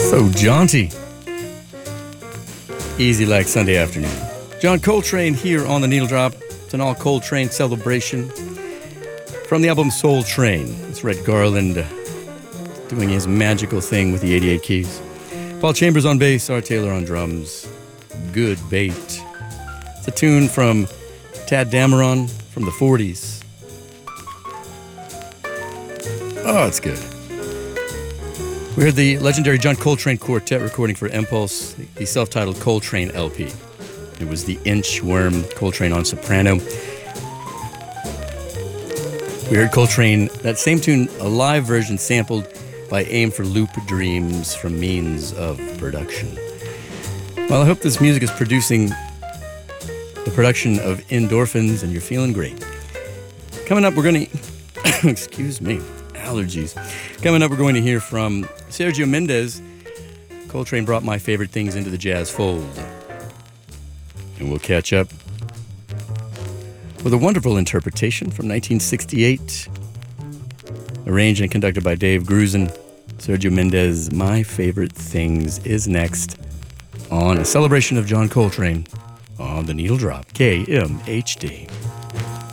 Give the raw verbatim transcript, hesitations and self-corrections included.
So jaunty. Easy like Sunday afternoon. John Coltrane here on the Needle Drop. It's an all Coltrane celebration from the album Soul Train. It's Red Garland doing his magical thing with the eighty-eight keys. Paul Chambers on bass, Art Taylor on drums. Good bait. It's a tune from Tad Dameron from the forties. Oh, it's good. We heard the legendary John Coltrane Quartet recording for Impulse, the self-titled Coltrane L P. It was the Inchworm Coltrane on soprano. We heard Coltrane, that same tune, a live version sampled by Aim for Loop Dreams from Means of Production. Well, I hope this music is producing the production of endorphins and you're feeling great. Coming up, we're going to... excuse me. Allergies. Coming up, we're going to hear from Sergio Mendes. Coltrane brought my favorite things into the jazz fold. And we'll catch up with a wonderful interpretation from nineteen sixty-eight. Arranged and conducted by Dave Grusin. Sergio Mendes, My Favorite Things, is next on a celebration of John Coltrane on the Needle Drop, K M H D.